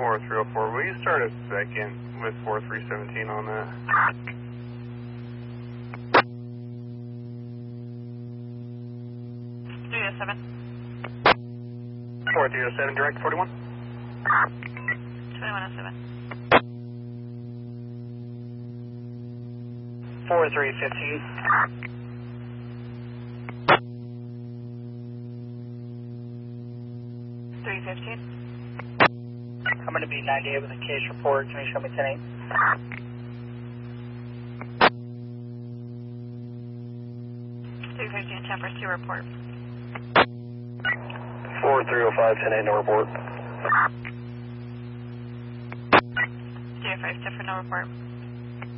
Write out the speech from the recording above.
4304, will you start us back in with 4317 on that? 307. 4307, direct 41. 2107. 4315. 315. I'm going to be 98 with a case report. Can you show me 10-8? 315, 10 for 2 report. 4305, 10-8, no report. 305, 10 for no report.